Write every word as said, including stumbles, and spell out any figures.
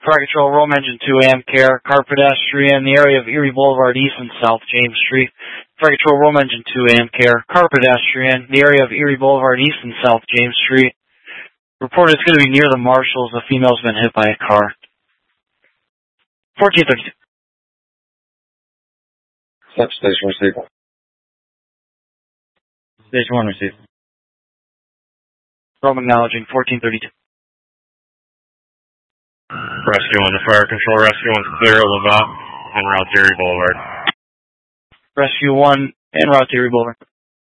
Fire Control, Rome Engine two, Amcare, car pedestrian, the area of Erie Boulevard East and South James Street. Fire Control, Rome Engine two, Amcare, car pedestrian, the area of Erie Boulevard East and South James Street. Report it's going to be near the Marshalls. A female's been hit by a car. fourteen thirty-two. Step station received. Station one received. Rome acknowledging fourteen thirty-two. Rescue one to Fire Control. Rescue one's clear of Levant en route to Erie Boulevard. Rescue one en route to Erie Boulevard.